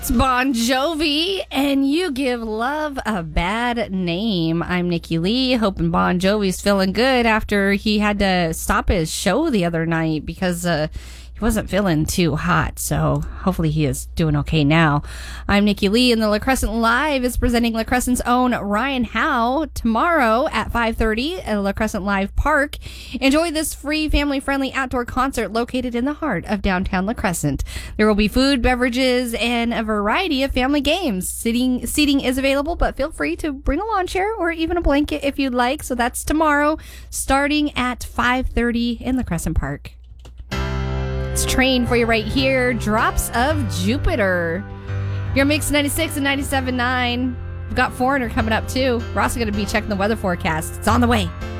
It's Bon Jovi, and you give love a bad name. I'm Nikki Lee, hoping Bon Jovi's feeling good after he had to stop his show the other night because he wasn't feeling too hot. So hopefully he is doing okay now. I'm Nikki Lee, and the La Crescent Live is presenting La Crescent's own Ryan Howe tomorrow at 5:30 at La Crescent Live Park. Enjoy this free, family-friendly outdoor concert located in the heart of downtown La Crescent. There will be food, beverages, and a variety of family games. Seating is available, but feel free to bring a lawn chair or even a blanket if you'd like. So that's tomorrow, starting at 5:30 in La Crescent Park. It's Train for you right here. Drops of Jupiter. Your Mix 96 and 97.9. We've got Foreigner coming up too. We're also going to be checking the weather forecast. It's on the way.